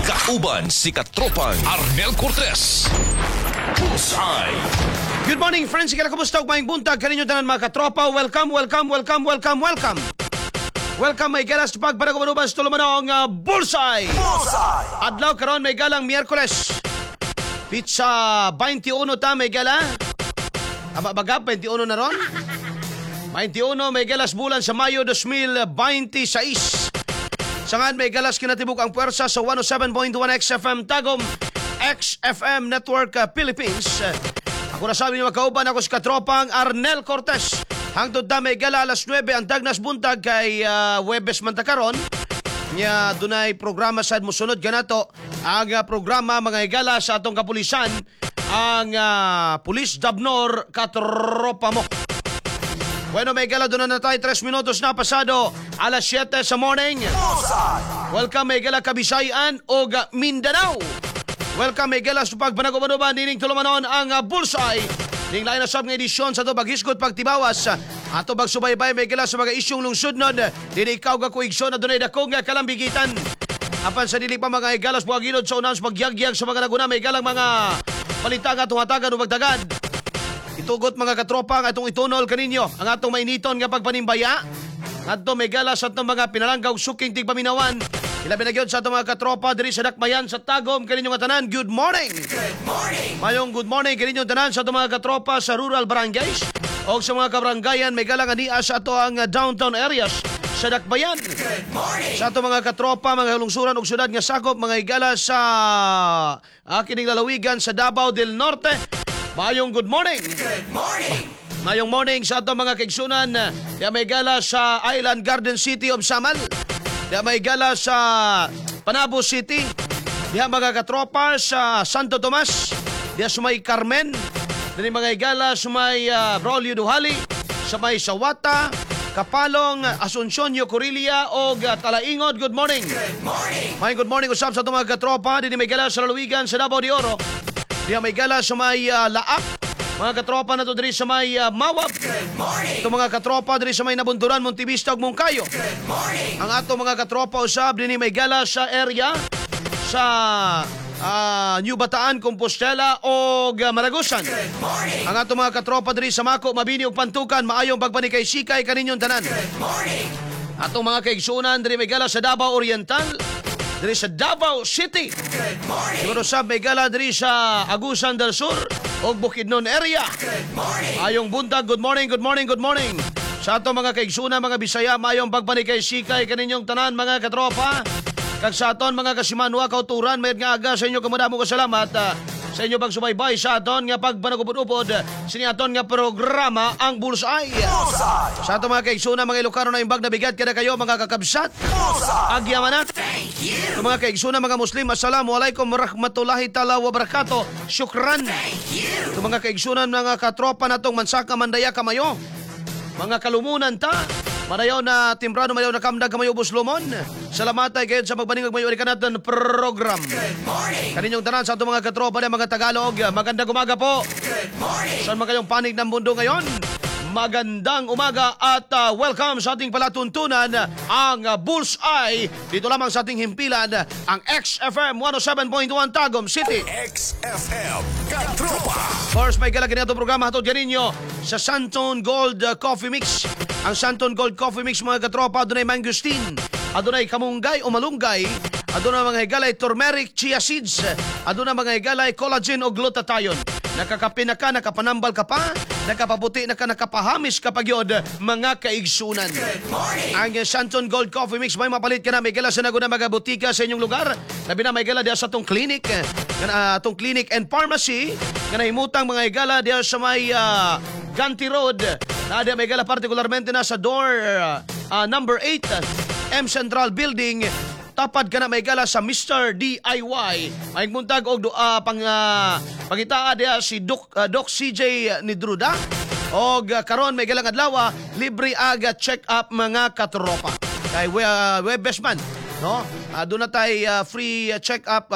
Kauban si Katropang Arnel Cortez. Bullseye. Good morning, friends. Kaya kumusta ug maayong buntag kaninyo tanan mga katropa. Welcome. Welcome may galas pag panagumanubas tulumanong Bullseye. Adlaw karon may galang Miyerkules. Pizza 21 ta may gala. Aba baga 21 na ron. 21 may galas bulan sa Mayo 2026. Sangan may galas kinatibuk ang puwersa sa 107.1 XFM Tagum, XFM Network Philippines. Ako na sabi niyo makauban ako si Katropang Arnel Cortez. Hangtod na may gala alas 9 ang tagnas buntag kay Webes Mantakaron. Nya dunay programa sad mosunod kanato ang programa mga igala sa atong kapulisan ang Police Dabnor Katropa mo. Bueno, may gala doon na tayo 3 minutos na pasado alas 7 sa morning. Welcome may gala Kabisayan o Mindanao. Welcome may gala sa pagpanagumanuban dining tulumanon ang Bullseye. Ning lain na sab nga edisyon sa ito paghisgot pagtibawas. Ato magsubaybay may gala sa mga isyong lungsudnod. Dili ikaw kakuigson na dunay dakong kalambigitan. Apan sa dili pa mga igalas mga ginod sa unang pagyagyag sa mga laguna may galang mga palitang atong hatagan o magdagad. Itugot mga katropa ang atong itunol kaninyo ang atong mainiton nga pagpanimbaya. Adto may gala sa atong mga pinalanggaw suking tigpaminawan. Ilabi na gyud sa atong mga katropa diri sa Dakbayan sa Tagum kaninyo nga tanan. Good morning. Good morning. Mayong good morning kaninyo tanan sa atong mga katropa sa rural barangays o sa mga kabrangayan may gala nga niya sa ato ang downtown areas sa Dakbayan. Good morning. Sa atong mga katropa mga lungsuran ug syudad nga sakop mga igala sa kining lalawigan sa Davao del Norte. Mayong good morning. Good morning. Mayong morning sa ato mga kaigsunan. Diya may gala sa Island Garden City of Samal. Diya may gala sa Panabo City. Diya mga katropa sa Santo Tomas. Diya sa may Carmen. Diya mga igala sa may Braulio Duhali. Sa may Sawata, Kapalong, Asuncion, Yocorilla o Talaingod. Good morning. Good morning. May good morning usap sa ato mga katropa. Diya may gala sa lalawigan sa Davao de Oro. Diya may gala sa may Laak. Mga katropa na to diri sa may Mawab. Ito mga katropa diri sa may Nabunduran, Montevista ug Mungkayo. Ang ato mga katropa usab dinhi may gala sa area sa New Bataan, Compostela o Maragusan. Ang ato mga katropa diri sa Mako, Mabini ug Pantukan, maayong pagpanikay-sikay kaninyong tanan. Atong mga kaigsunan diri may gala sa Davao Oriental, diri sa Davao City. Siguro sa may gala diri sa Agusan del Sur o Bukidnon area. Ayong buntag, good morning. Sa ato mga kaigsunan, mga Bisaya, mayong pagpanikay-sikay kaninyong tanan mga katropa. Kag sa aton mga kasimanwa, kauturan, mayroon nga aga sa inyo kamadamo kasalamat sa inyo pagsubaybay sa aton nga pagpanagupod-upod sini aton nga programa ang Bullseye. Sa ato mga kaigsunan, mga Ilocano na imbag na bigat kada kayo mga kakabsat. Agyamanat. Sa mga kaigsunan, mga Muslim, assalamualaikum warahmatullahi ta'ala wabarakatuh. Syukran. Sa mga kaigsunan, mga katropa natong mansaka mandaya kamayo. Mga kalumunan ta. Madayaw na timbrado, madayaw na kamdag kamayo buslumon. Salamat ay kayo sa pagbaningag mayo ka natin program. Kaninyong tanan sa itong mga katropa na mga Tagalog. Magandang umaga po. Saan mga kayong panig ng mundo ngayon? Magandang umaga at welcome sa ating palatuntunan ang Bullseye. Dito lamang sa ating himpilan ang XFM 107.1 Tagum City. XFM Katropa. Of course, may galagin na itong programa hatod ganinyo sa Santon Gold Coffee Mix. Ang Santon Gold Coffee Mix mga katropa, adunay mangosteen, adunay kamunggay o malunggay, adunay mga higalay turmeric chia seeds, adunay mga higalay collagen o glutathione. Nakakape na ka, nakapanambal ka pa, nakapaputi na ka, nakapahamis ka pagyod mga kaigsunan. Ang Santon Gold Coffee Mix, may mapalit ka na, may gala sa naguna mga butika sa inyong lugar. Labi na may gala diya sa itong clinic, itong clinic and pharmacy, na nahimutang mga higala diya sa may Ganti Road. Nadia may gala partikularmente na sa door number 8 M Central Building. Tapad ka na may gala sa Mr. DIY. May muntag og pangitaa dia si Doc CJ Nidruda. Og karon may galang adlaw libre aga check up mga katropa. Kay Webes man, no? Doon na tayo free check up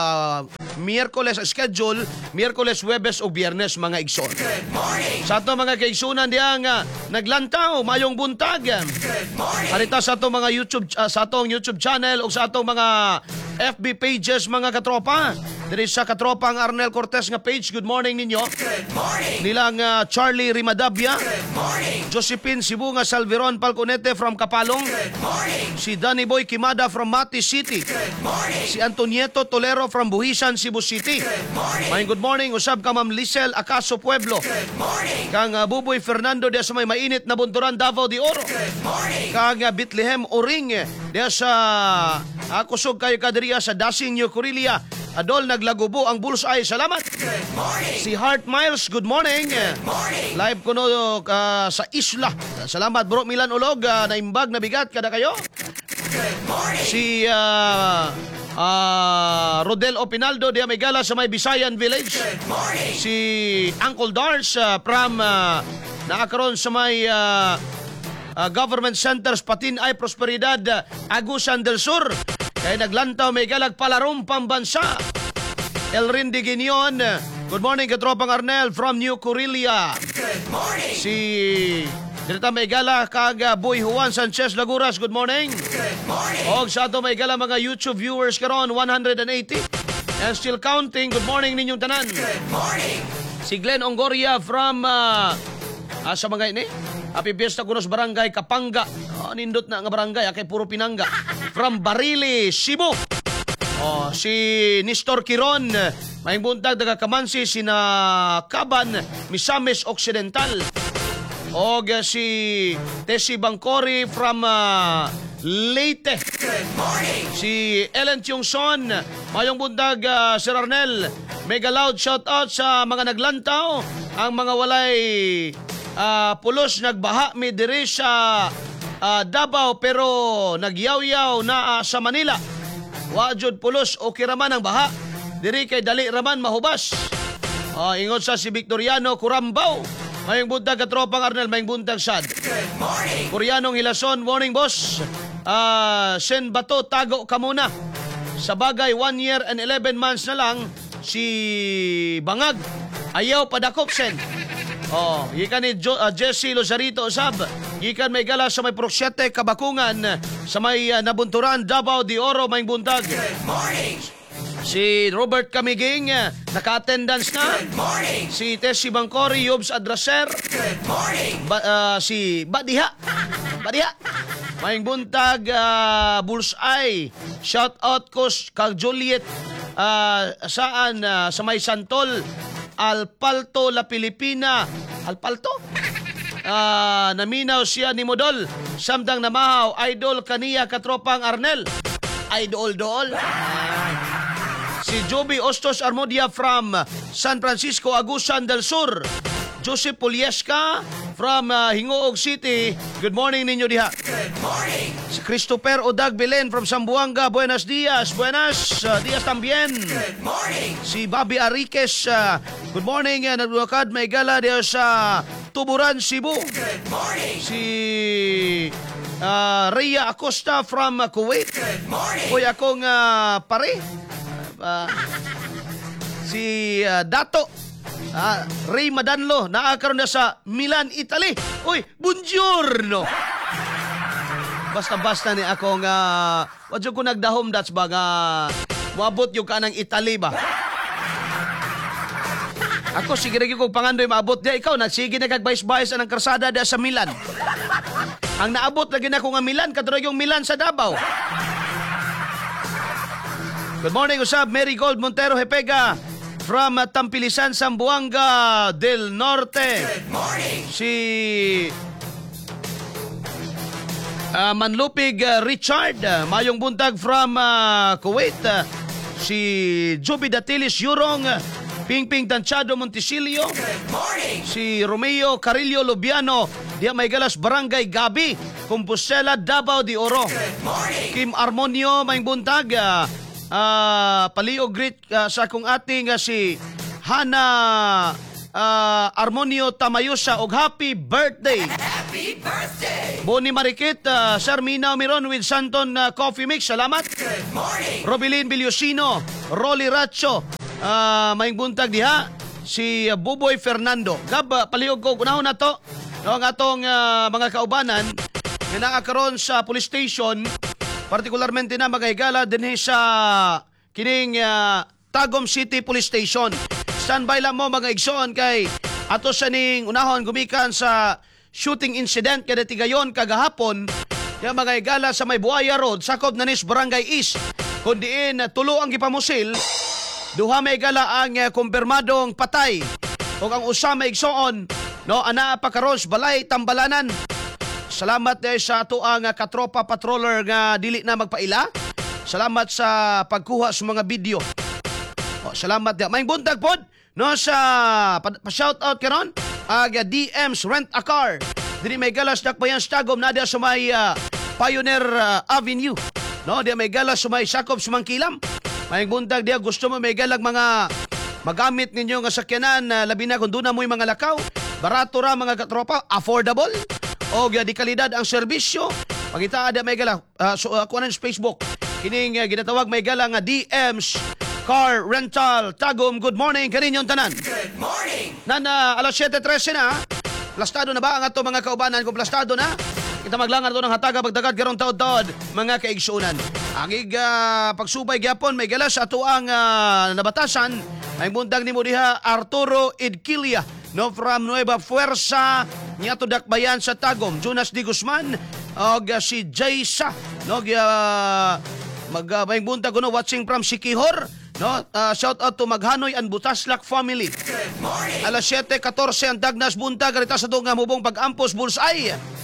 Miyerkules schedule, Miyerkules, Webes o Biyernes mga igsoon. Sa ato mga kaigsunan diyang naglantaw mayong buntag. Harita sa ato mga YouTube sa atong YouTube channel o sa atong mga FB pages mga katropa. Diri sa katropang Arnel Cortez nga page, good morning ninyo. Good morning. Nilang Charlie Rimadabia. Good morning. Josephine Sibu nga Salveron Palconete from Kapalong. Good morning. Si Danny Boy Kimada from Mati City. Good morning. Si Antonieto Tolero from Buhisan, Cebu City. Good morning. May good morning usab ka Ma'am Lisel Acaso Pueblo. Good morning. Kang Buboy Fernando diya sa may mainit na bunturan Davao de Oro. Good morning. Kang Bethlehem Oring diya sa kusog kayo kadiriya sa Dasing New Corelia. Adol, naglagubo ang bullseye. Salamat. Good morning. Si Heart Miles, good morning. Good morning. Live ko no sa isla. Salamat bro Milan Ulog, naimbag na bigat kada kayo. Good morning. Si Rodel Opinaldo diya may gala sa may Visayan Village. Good morning. Si Uncle Dars from naakaroon sa may Government Centers Patinay Prosperidad Agusan del Sur. Kaya naglantaw may galag palarom pambansa. Elrin de Guinion, good morning katropang Arnel from New Corelia. Good morning. Si Dirita may gala kag Boy Juan Sanchez Laguras, good morning. Good morning. Og sa ato may gala mga YouTube viewers karon 180 and still counting. Good morning ninyong tanan. Good morning. Si Glenn Ongoria from sa mga ini Happy Fiesta Kunos Barangay Kapanga. Nindot na nga barangay, kay puro Pinanga. From Barili, Cebu. Si Nestor Kiron, may buntag daga Kamansi, sina Kaban, Misamis Occidental. O si Tessie Bangkori from Leyte. Good morning. Si Ellen Tiongson, mayong buntag Sir Arnel. Mega loud shout out sa mga naglantaw, ang mga walay pulos nagbaha mi diri sa Davao pero nagyaw-yaw na sa Manila. Wajud pulos okay raman ang baha. Diri kay dali raman mahubas. Ingon sa si Victoriano Curambao. Mayong buntag katropang Arnel, mayong buntag sad. Good morning. Koreanong Hilason, morning boss. Sen Bato, tago ka muna. Sa bagay, 1 year and 11 months na lang si Bangag. Ayaw padakop sen. Ikan ni Jesse Lozarito usab. Ikan may gala sa may Prosyete Kabakungan sa may Nabunturan Davao de Oro may buntag. Good morning. Si Robert Camiging naka-attendance na. Good morning. Si Tessie Bangkori Yobs Adraser. Good morning. Si Badiha. May buntag bullseye. Shout out ko kag Juliet saan sa may Santol Alpalto, La Pilipina. Alpalto? Naminaw siya ni Modol. Samtang namahaw, idol kaniya katropang Arnel. Idol. Si Joby Ostos Armodia from San Francisco, Agusan del Sur. Joseph Poliesca from Hingoog City. Good morning ninyo diha. Good morning. Si Christopher Odag Belen from Zamboanga. Buenos dias. Buenos dias también. Good morning. Si Bobby Ariques. Good morning. Nagluakad may gala diya sa Tuburan, Cebu. Good morning. Si Rhea Acosta from Kuwait. Good morning. Uy, akong pare. Si Dato Ray Madanlo, naakaroon na sa Milan, Italy. Uy, buongiorno. Basta-basta ni ako nga wadyo ko nagdahom that's ba nga moabot yung kanang Italy ba? Ako sige na kong pangandoy maabot dia. Ikaw nagsige na kag-bayis-bayis ang karsada dia sa Milan. Ang naabot lagi na ko nga Milan, katulad yung Milan sa Davao. Good morning, usab Mary Gold Montero Hepega from Tampilisan, Zamboanga del Norte. Good morning. Si Manlupig Richard, mayong buntag from Kuwait. Si Joby Datilis Yurong, Pingping Tanchado Montisilio. Good morning. Si Romeo Carillo Lubiano, diya may galas Barangay Gabi, Compostela, Davao de Oro. Good morning. Kim Armonio, mayong buntag. Paliog greet sa akong ating si Hana Armonio Tamayusa og happy birthday. Happy birthday. Boni Marikit, Sir Mina Miron with Santon Coffee Mix. Salamat. Good morning. Robilin Biliosino, Rolly Racho, may buntag diha si Buboy Fernando. Gab paliog ko kunahon na to. No, ang atong mga kaubanan nga nakakaroon sa police station Partikularmente na mga higala dinhi sa kining Tagum City Police Station. Standby lang mo mga igsoon kay ato sa ning unahon gumikan sa shooting incident kada tigayon kagahapon. Kaya mga higala sa may Buaya Road, sakop na nis Barangay East. Kundiin tulo ang gipamusil, duha may higala ang kumpirmadong patay. O ang usa may igsoon, no, ana pa karon sa balay Tambalanan. Salamat sa ato ang katropa patroller nga dili na magpaila. Salamat sa pagkuha sa mga video. O, salamat dia. Maing buntag pod no sa pa-shout out karon ag DM's Rent a Car. Dili may galas dakbayan sa Tagum na dia sa may Pioneer Avenue. No, dia may galas sa may sakop sa Mangkilam. Maing buntag dia gusto mo may galag mga magamit ninyo nga sakyanan labi na kung doon na mo'y mga lakaw. Barato ra mga katropa, affordable. O di kalidad ang serbisyo. Pagita ada may gala ako sa Facebook. Kining ginatawag may gala nga DM's Car Rental Tagum. Good morning kaninyong tanan. Good morning! Nana alas 7:13 na. Plastado na ba ang ato mga kaubanan kung plastado na? Kita maglangar to ng hataga pagdagad karong taod-taod mga kaigsunan. Ang pagsubay gyapon may gala sa ato ang nabatasan. May buntag ni mo diha Arturo Idquilia no from Nueva Fuerza niya to dakbayan sa Tagum. Jonas D. Guzman og si Jaysa no may buntag no watching from Sikihor no shout out to Maghanoy and Butaslak family. Good morning! Alas 7:14 ang dagnas buntag karita sa tunga mubong pag-ampos bullseye.